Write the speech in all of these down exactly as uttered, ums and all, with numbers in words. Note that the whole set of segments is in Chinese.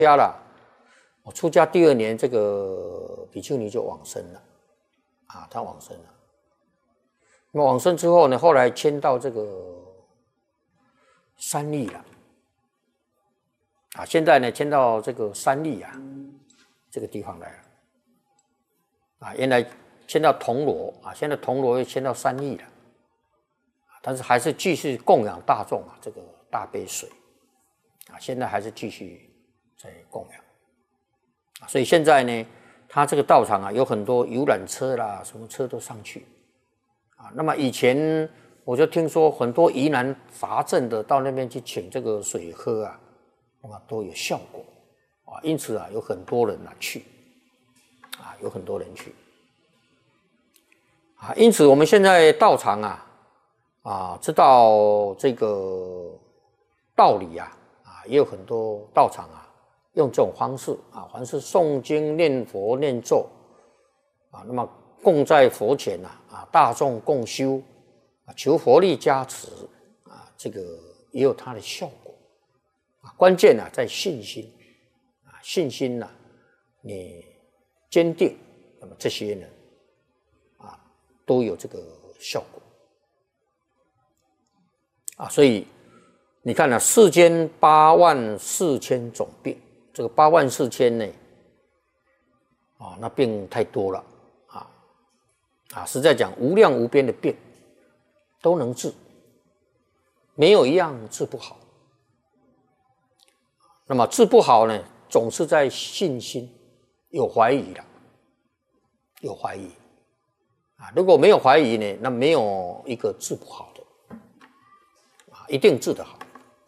家了，我出家第二年，这个比丘尼就往生了，啊，他往生了。那么往生之后呢，后来迁到这个三立了，啊，现在呢迁到这个三立啊这个地方来了，啊，原来迁到铜锣啊，现在铜锣又迁到三立了，但是还是继续供养大众啊，这个大杯水，啊，现在还是继续在供养。所以现在呢，他这个道场啊，有很多游览车啦，什么车都上去啊。那么以前我就听说很多疑难杂症的到那边去请这个水喝啊，那么都有效果啊。因此啊，有很多人啊去啊，有很多人去啊。因此我们现在道场啊啊，知道这个道理啊啊，也有很多道场啊。用这种方式啊，凡是诵经、念佛、念咒啊，那么供在佛前呐啊，大众共修啊，求佛力加持啊，这个也有它的效果啊。关键呢、啊、在信心啊，信心呢、啊、你坚定，那么这些呢啊都有这个效果啊。所以你看呢、啊，世间八万四千种病。这个八万四千呢，啊，那病太多了啊啊！实在讲，无量无边的病都能治，没有一样治不好。那么治不好呢，总是在信心有怀疑了，有怀疑啊！如果没有怀疑呢，那没有一个治不好的啊，一定治得好。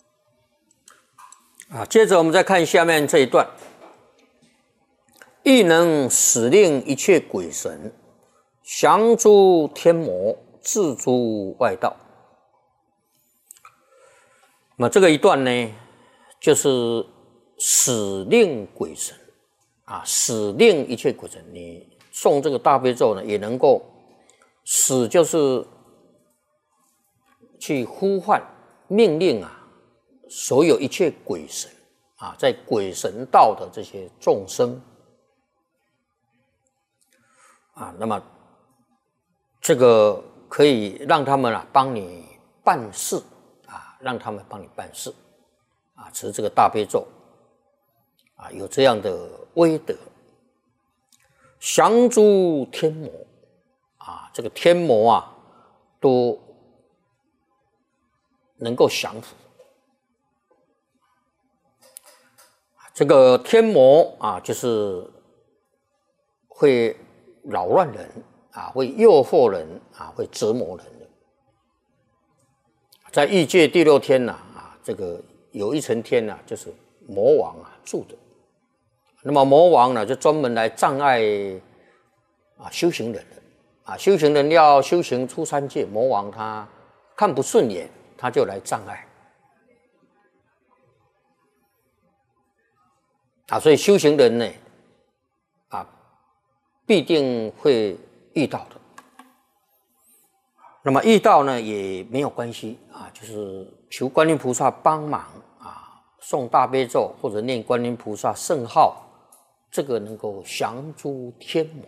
啊，接着我们再看下面这一段，亦能使令一切鬼神降诸天魔，制诸外道。那么这个一段呢，就是使令鬼神啊，使令一切鬼神。你诵这个大悲咒呢，也能够使，就是去呼唤、命令啊。所有一切鬼神啊，在鬼神道的这些众生啊，那么这个可以让他们啊帮你办事啊，让他们帮你办事啊，持这个大悲咒啊，有这样的威德，降诸天魔啊，这个天魔啊都能够降服。这个天魔啊，就是会扰乱人啊，会诱惑人啊，会折磨人的。在欲界第六天呐啊，这个有一层天呐、啊，就是魔王啊住的。那么魔王呢，就专门来障碍啊修行人的啊，修行人要修行出三界，魔王他看不顺眼，他就来障碍。啊，所以修行人呢，啊，必定会遇到的。那么遇到呢也没有关系啊，就是求观音菩萨帮忙啊，诵大悲咒或者念观音菩萨圣号，这个能够降诸天魔，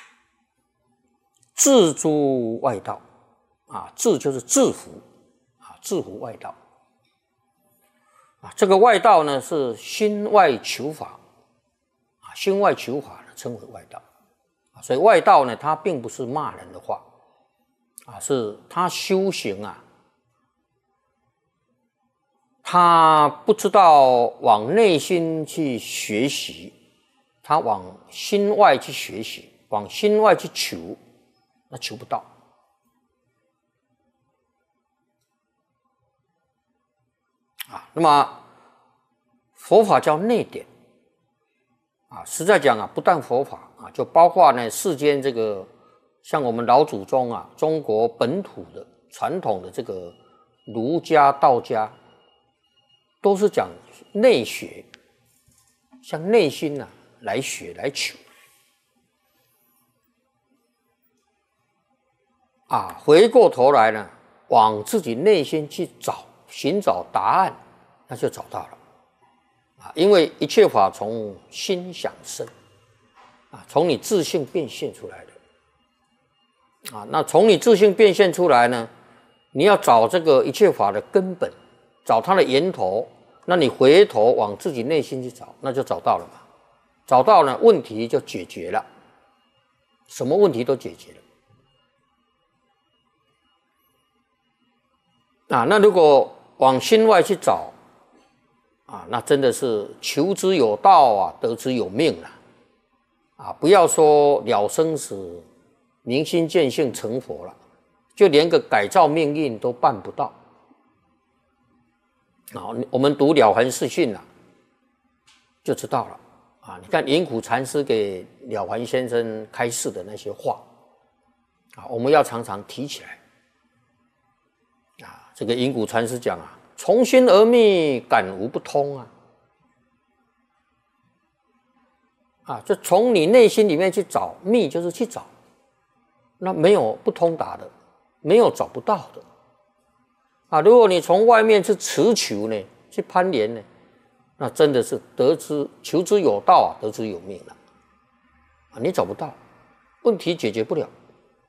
制诸外道啊，制就是制服啊，制服外道。啊，这个外道呢是心外求法啊，心外求法呢称为外道啊，所以外道呢，它并不是骂人的话啊，是他修行啊，他不知道往内心去学习，他往心外去学习，往心外去求，那求不到。啊，那么佛法叫内典啊，实在讲啊，不但佛法啊，就包括呢世间这个像我们老祖宗啊，中国本土的传统的这个儒家、道家，都是讲内学，向内心啊来学来求啊，回过头来呢，往自己内心去找。寻找答案，那就找到了啊！ 啊，因为一切法从心想生，啊，从你自性变现出来的，啊，那从你自性变现出来呢，你要找这个一切法的根本，找它的源头，那你回头往自己内心去找，那就找到了嘛，找到了，问题就解决了，什么问题都解决了。啊，那如果往心外去找，啊，那真的是求之有道啊，得之有命了，啊，不要说了生死、明心见性成佛了，就连个改造命运都办不到。啊，我们读《了凡四训》啊，就知道了。啊，你看云谷禅师给了凡先生开示的那些话，啊，我们要常常提起来。啊，这个云谷禅师讲啊，从心而觅，感无不通啊。啊，就从你内心里面去找，觅就是去找，那没有不通达的，没有找不到的。啊，如果你从外面去持求呢，去攀岩呢，那真的是得之求之有道啊，得之有命了。啊，你找不到，问题解决不了。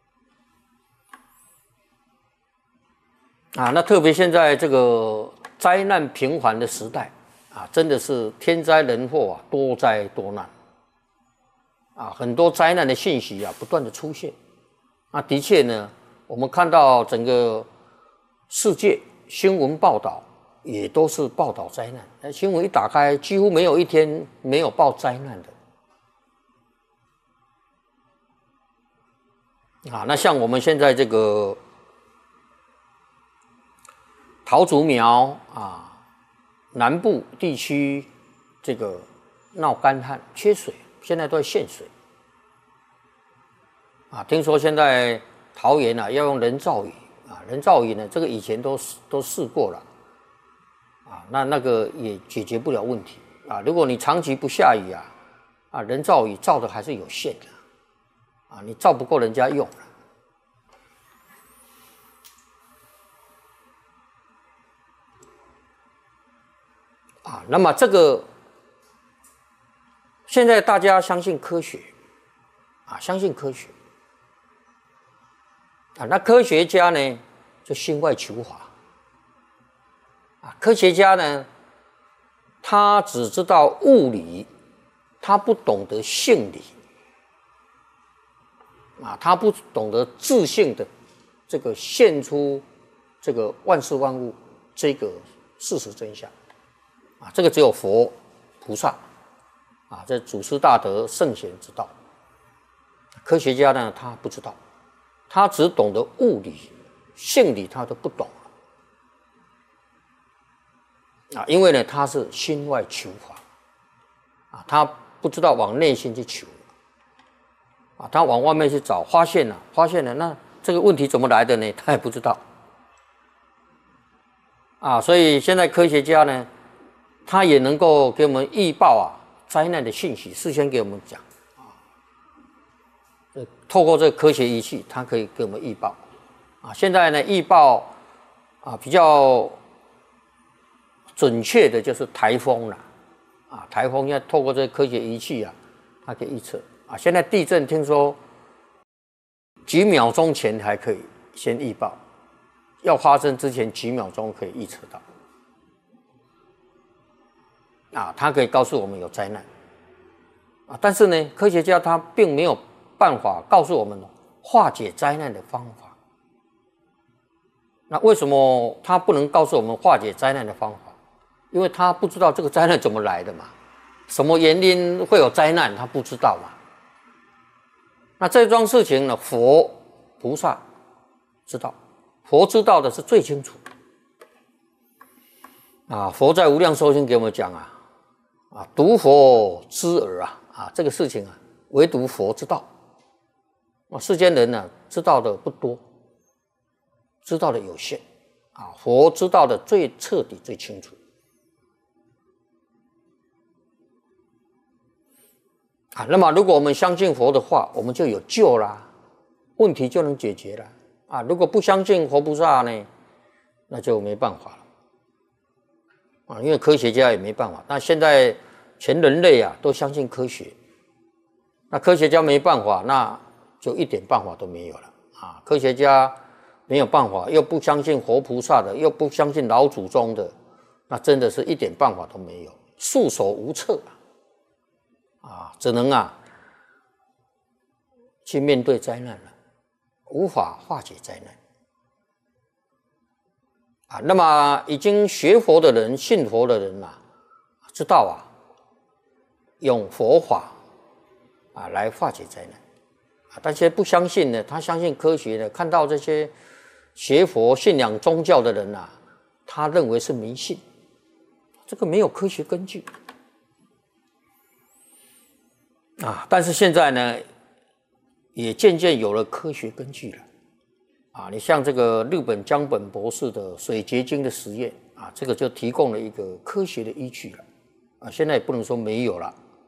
啊，那特别现在这个灾难频繁的时代啊，真的是天灾人祸啊，多灾多难啊，很多灾难的信息啊不断的出现。啊，的确呢，我们看到整个世界新闻报道也都是报道灾难，那新闻一打开，几乎没有一天没有报灾难的。啊，那像我们现在这个桃竹苗啊，南部地区这个闹干旱缺水，现在都在限水。啊，听说现在桃园啊要用人造雨啊，人造雨呢，这个以前都都试过了，啊，那那个也解决不了问题啊。如果你长期不下雨啊，啊，人造雨造的还是有限的，啊，你造不够人家用了。啊，那么这个现在大家相信科学，啊，相信科学，啊，那科学家呢就心外求法，啊，科学家呢他只知道物理，他不懂得性理，啊，他不懂得自性的这个现出这个万事万物这个事实真相。啊，这个只有佛菩萨啊，这祖师大德圣贤知道。科学家呢，他不知道，他只懂得物理、性理，他都不懂啊。因为呢，他是心外求法啊，他不知道往内心去求啊，他往外面去找，发现了，发现了，那这个问题怎么来的呢？他也不知道啊。所以现在科学家呢，他也能够给我们预报啊灾难的信息，事先给我们讲啊。透过这个科学仪器，它可以给我们预报啊。现在呢，预报啊比较准确的就是台风了啊。台风现在透过这个科学仪器啊，它可以预测啊。现在地震听说几秒钟前还可以先预报，要发生之前几秒钟可以预测到。啊，它可以告诉我们有灾难，啊，但是呢，科学家他并没有办法告诉我们化解灾难的方法。那为什么他不能告诉我们化解灾难的方法？因为他不知道这个灾难怎么来的嘛，什么原因会有灾难，他不知道嘛。那这桩事情呢，佛菩萨知道，佛知道的是最清楚。啊，佛在无量寿经给我们讲啊。啊，独佛知耳啊！啊，这个事情啊，唯独佛知道。啊，世间人呢、啊，知道的不多，知道的有限。啊，佛知道的最彻底、最清楚。啊，那么如果我们相信佛的话，我们就有救啦，问题就能解决了。啊，如果不相信佛菩萨呢，那就没办法了。 啊，因为科学家也没办法。那现在全人类啊都相信科学，那科学家没办法，那就一点办法都没有了啊！科学家没有办法，又不相信活菩萨的，又不相信老祖宗的，那真的是一点办法都没有，束手无策啊！啊，只能啊去面对灾难了，无法化解灾难。啊，那么已经学佛的人、信佛的人啊，知道啊，用佛法啊来化解灾难啊。但是不相信呢，他相信科学呢，看到这些学佛、信仰宗教的人啊，他认为是迷信，这个没有科学根据啊。但是现在呢，也渐渐有了科学根据了。啊，你像这个日本江本博士的水结晶的实验啊，这个就提供了一个科学的依据了啊。现在也不能说没有了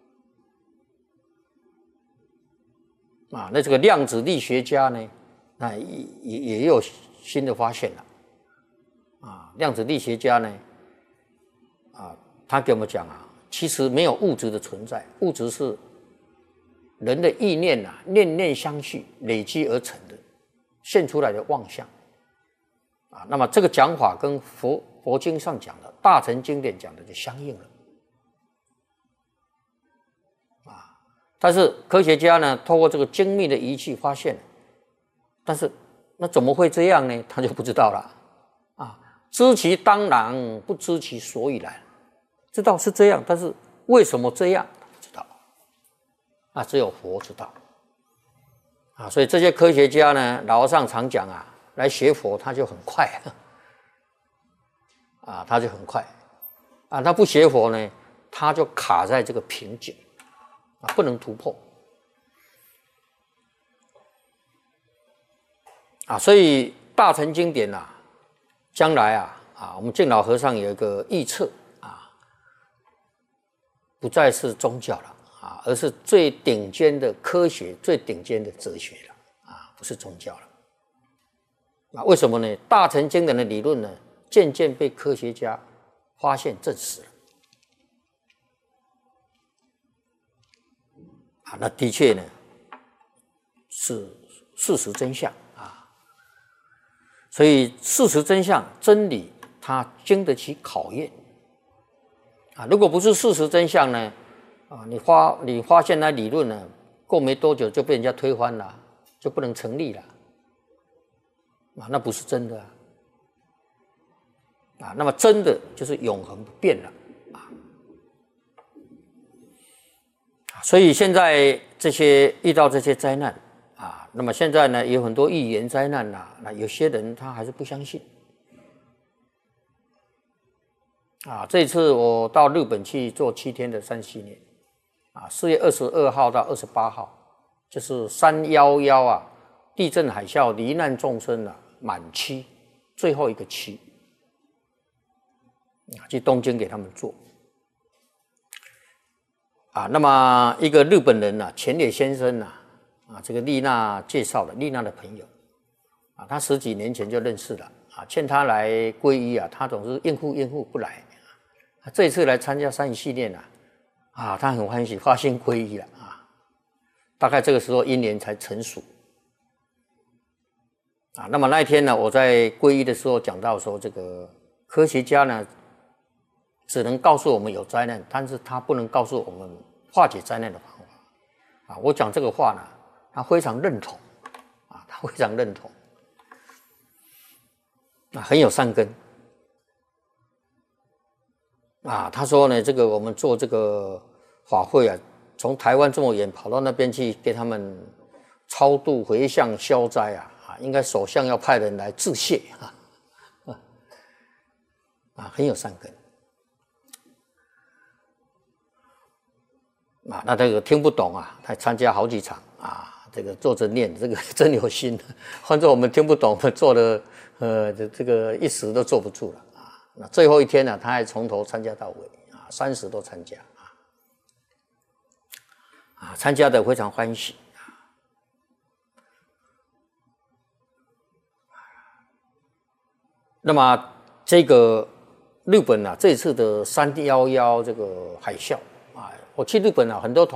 啊。那这个量子力学家呢，那也也也有新的发现了啊。量子力学家呢，啊，他给我们讲啊，其实没有物质的存在，物质是人的意念啊，念念相续累积而成的。现出来的妄象啊，那么这个讲法跟佛佛经上讲的大乘经典讲的就相应了啊。但是科学家呢，透过这个精密的仪器发现，但是那怎么会这样呢？他就不知道了啊。知其当然，不知其所以然。知道是这样，但是为什么这样，他不知道啊，只有佛知道。啊，所以这些科学家呢，老和尚常讲啊，来学佛他就很快啊，他就很快啊，他不学佛呢，他就卡在这个瓶颈啊，不能突破啊。所以大乘经典啊，将来啊啊，我们净老和尚有一个预测啊，不再是宗教了。啊，而是最顶尖的科学，最顶尖的哲学了啊，不是宗教了。啊，为什么呢？大乘经典的理论呢，渐渐被科学家发现证实了。啊，那的确呢，是事实真相啊。所以事实真相、真理，它经得起考验啊。如果不是事实真相呢？啊，你发你发现那理论呢，过没多久就被人家推翻了，就不能成立了，啊，那不是真的啊，啊，那么真的就是永恒不变了啊。所以现在这些遇到这些灾难啊，那么现在呢有很多预言灾难啊，那有些人他还是不相信。啊，这次我到日本去做七天的三系列。啊，四月二十二号到二十八号，就是三一一啊，地震海啸罹难众生啊满期最后一个期啊，去东京给他们做啊。那么一个日本人呐、啊，前野先生呐、啊，啊，这个丽娜介绍的，丽娜的朋友啊，他十几年前就认识了啊，劝他来皈依啊，他总是应付应付不来啊，这一次来参加三一系列啊。啊，他很欢喜，发心皈依了啊！大概这个时候因缘才成熟啊。那么那一天呢，我在皈依的时候讲到说，这个科学家呢，只能告诉我们有灾难，但是他不能告诉我们化解灾难的方法啊。我讲这个话呢，他非常认同啊，他非常认同啊，很有善根。啊，他说呢，这个我们做这个法会啊，从台湾这么远跑到那边去给他们超度回向消灾啊，啊，应该首相要派人来致谢啊，啊，啊，很有善根啊。那这个听不懂啊，他参加好几场啊，这个坐着念，这个真有心。换做我们听不懂，我们做的呃，这个一时都坐不住了。那最后一天呢，他还从头参加到尾啊，三十都参加啊，啊，参加的非常欢喜啊。那么这个日本啊这次的三一一这个海啸啊，我去日本啊，很多同